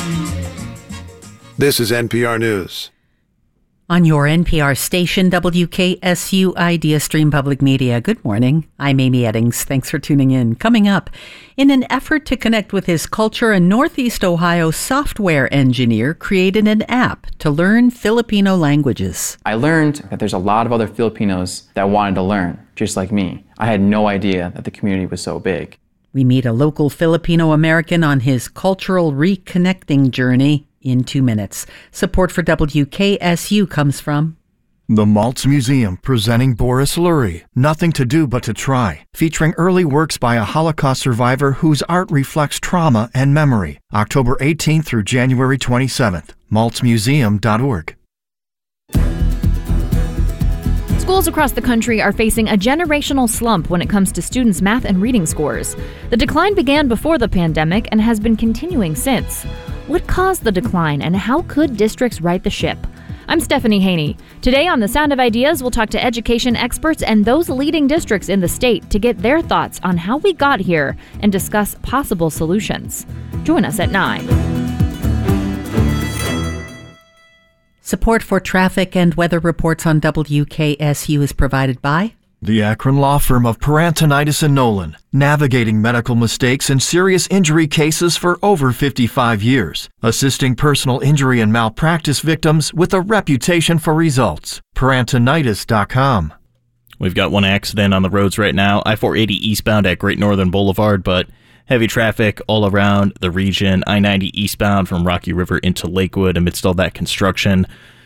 This is NPR News. On your NPR station, WKSU Idea Stream Public Media. Good morning. I'm Amy Eddings. Thanks for tuning in. Coming up, in an effort to connect with his culture, a Northeast Ohio software engineer created an app to learn Filipino languages. I learned that there's a lot of other Filipinos that wanted to learn, just like me. I had no idea that the community was so big. We meet a local Filipino American on his cultural reconnecting journey in 2 minutes. Support for WKSU comes from the Maltz Museum, presenting Boris Lurie, Nothing to Do But to Try, featuring early works by a Holocaust survivor whose art reflects trauma and memory. October 18th through January 27th. maltzmuseum.org. Schools across the country are facing a generational slump when it comes to students' math and reading scores. The decline began before the pandemic and has been continuing since. What caused the decline, and how could districts right the ship? I'm Stephanie Haney. Today on The Sound of Ideas, we'll talk to education experts and those leading districts in the state to get their thoughts on how we got here and discuss possible solutions. Join us at 9. Support for traffic and weather reports on WKSU is provided by the Akron law firm of Parantonitis and Nolan, navigating medical mistakes and serious injury cases for over 55 years, assisting personal injury and malpractice victims with a reputation for results. Parantonitis.com. We've got one accident on the roads right now, I-480 eastbound at Great Northern Boulevard, but heavy traffic all around the region. I-90 eastbound from Rocky River into Lakewood amidst all that construction.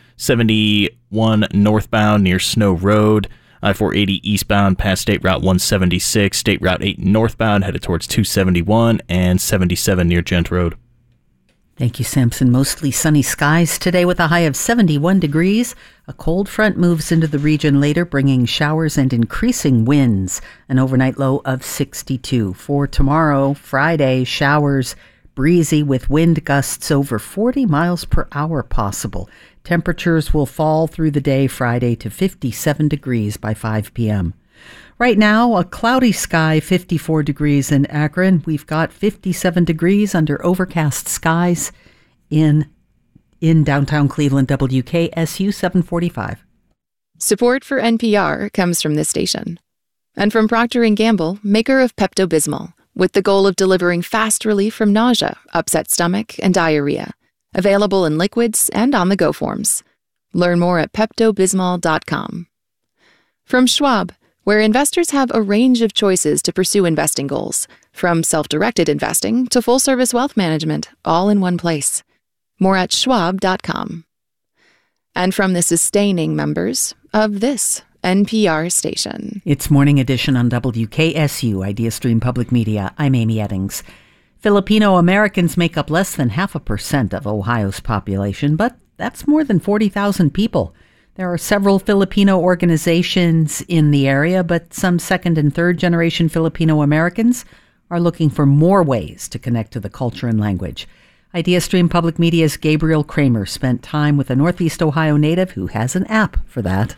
71 northbound near Snow Road. I-480 eastbound past State Route 176, State Route 8 northbound headed towards 271, and 77 near Gent Road. Thank you, Sampson. Mostly sunny skies today with a high of 71 degrees. A cold front moves into the region later, bringing showers and increasing winds. An overnight low of 62. For tomorrow, Friday, showers, breezy with wind gusts over 40 miles per hour possible. Temperatures will fall through the day Friday to 57 degrees by 5 p.m. Right now, a cloudy sky, 54 degrees in Akron. We've got 57 degrees under overcast skies in downtown Cleveland, WKSU 745. Support for NPR comes from this station. And from Procter & Gamble, maker of Pepto-Bismol, with the goal of delivering fast relief from nausea, upset stomach, and diarrhea. Available in liquids and on-the-go forms. Learn more at PeptoBismol.com. From Schwab, where investors have a range of choices to pursue investing goals, from self-directed investing to full-service wealth management, all in one place. More at Schwab.com. And from the sustaining members of this NPR station. It's Morning Edition on WKSU, Idea Stream Public Media. I'm Amy Eddings. Filipino Americans make up less than 0.5% of Ohio's population, but that's more than 40,000 people. There are several Filipino organizations in the area, but some second and third generation Filipino Americans are looking for more ways to connect to the culture and language. Idea Stream Public Media's Gabriel Kramer spent time with a Northeast Ohio native who has an app for that.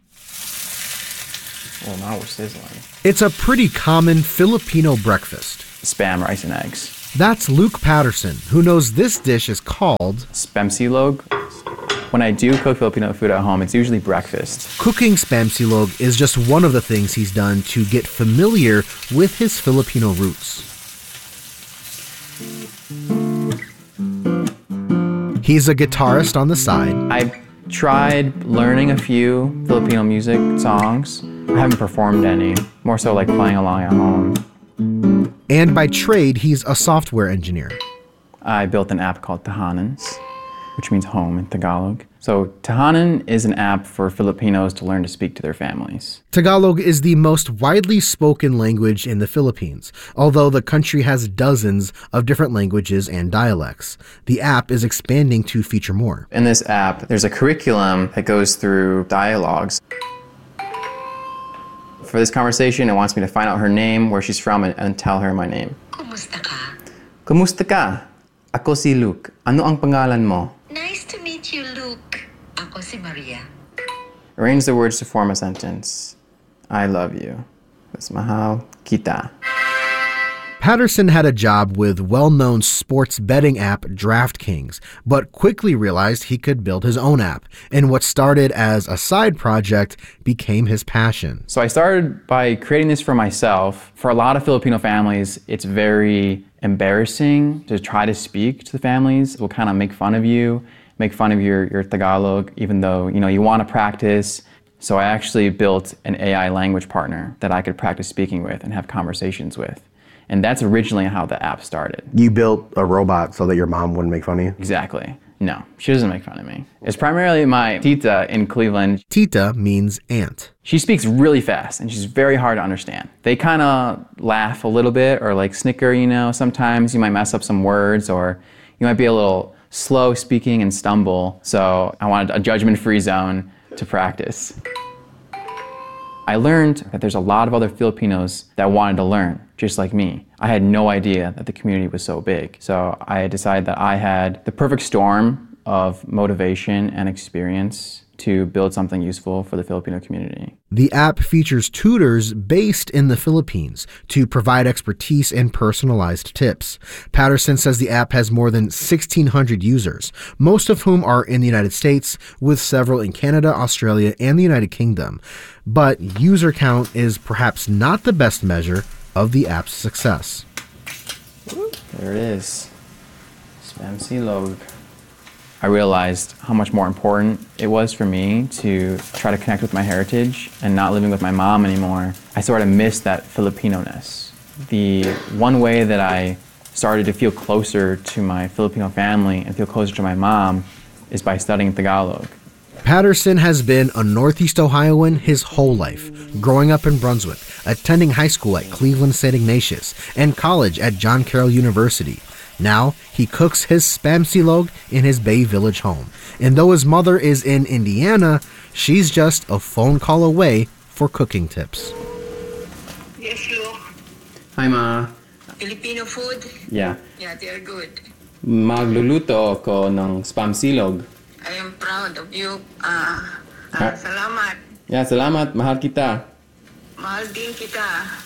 Well, now we're sizzling. It's a pretty common Filipino breakfast. Spam, rice, and eggs. That's Luke Patterson, who knows this dish is called Spam-silog. When I do cook Filipino food at home, it's usually breakfast. Cooking Spam-silog is just one of the things he's done to get familiar with his Filipino roots. He's a guitarist on the side. I've tried learning a few Filipino music songs. I haven't performed any, more so like playing along at home. And by trade, he's a software engineer. I built an app called Tahanan, which means home in Tagalog. So Tahanan is an app for Filipinos to learn to speak to their families. Tagalog is the most widely spoken language in the Philippines, although the country has dozens of different languages and dialects. The app is expanding to feature more. In this app, there's a curriculum that goes through dialogues. For this conversation, it wants me to find out her name, where she's from, and tell her my name. Kumusta ka? Kumusta ka? Ako si Luke. Ano ang pangalan mo? Nice to meet you, Luke. Ako si Maria. Arrange the words to form a sentence. I love you. Mas mahal kita. Patterson had a job with well-known sports betting app DraftKings, but quickly realized he could build his own app, and what started as a side project became his passion. So I started by creating this for myself. For a lot of Filipino families, it's very embarrassing to try to speak to the families. They'll kind of make fun of you, make fun of your Tagalog, even though you want to practice. So I actually built an AI language partner that I could practice speaking with and have conversations with. And that's originally how the app started. You built a robot so that your mom wouldn't make fun of you? Exactly. No, she doesn't make fun of me. It's primarily my tita in Cleveland. Tita means aunt. She speaks really fast and she's very hard to understand. They kind of laugh a little bit or like snicker, sometimes you might mess up some words or you might be a little slow speaking and stumble. So I wanted a judgment-free zone to practice. I learned that there's a lot of other Filipinos that wanted to learn, just like me. I had no idea that the community was so big. So I decided that I had the perfect storm of motivation and experience to build something useful for the Filipino community. The app features tutors based in the Philippines to provide expertise and personalized tips. Patterson says the app has more than 1,600 users, most of whom are in the United States, with several in Canada, Australia, and the United Kingdom. But user count is perhaps not the best measure of the app's success. There it is. Spamsilog. I realized how much more important it was for me to try to connect with my heritage and not living with my mom anymore. I sort of missed that Filipino-ness. The one way that I started to feel closer to my Filipino family and feel closer to my mom is by studying Tagalog. Patterson has been a Northeast Ohioan his whole life, growing up in Brunswick, attending high school at Cleveland St. Ignatius, and college at John Carroll University. Now, he cooks his spamsilog in his Bay Village home. And though his mother is in Indiana, she's just a phone call away for cooking tips. Yes, Luke. Hi, Ma. Filipino food? Yeah. Yeah, they're good. Magluluto ako ng spamsilog. I am proud of you. Salamat. Yeah, salamat. Mahal kita. Mahal din kita.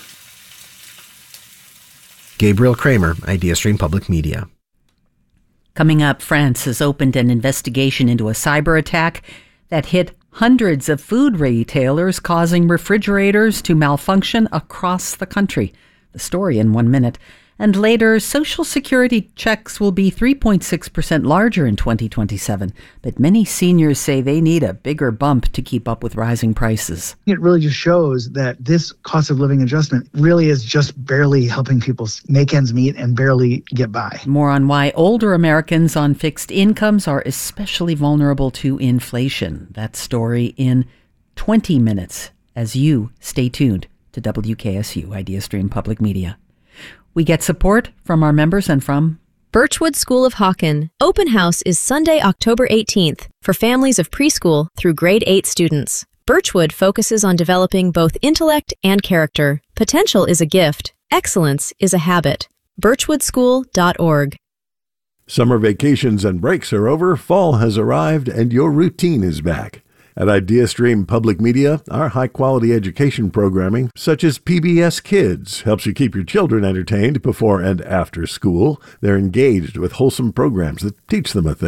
Gabriel Kramer, IdeaStream Public Media. Coming up, France has opened an investigation into a cyber attack that hit hundreds of food retailers, causing refrigerators to malfunction across the country. The story in 1 minute. And later, Social Security checks will be 3.6% larger in 2027. But many seniors say they need a bigger bump to keep up with rising prices. It really just shows that this cost of living adjustment really is just barely helping people make ends meet and barely get by. More on why older Americans on fixed incomes are especially vulnerable to inflation. That story in 20 minutes as you stay tuned to WKSU, IdeaStream Public Media. We get support from our members and from Birchwood School of Hawken. Open house is Sunday, October 18th for families of preschool through grade 8 students. Birchwood focuses on developing both intellect and character. Potential is a gift. Excellence is a habit. Birchwoodschool.org. Summer vacations and breaks are over, fall has arrived, and your routine is back. At IdeaStream Public Media, our high-quality education programming, such as PBS Kids, helps you keep your children entertained before and after school. They're engaged with wholesome programs that teach them a thing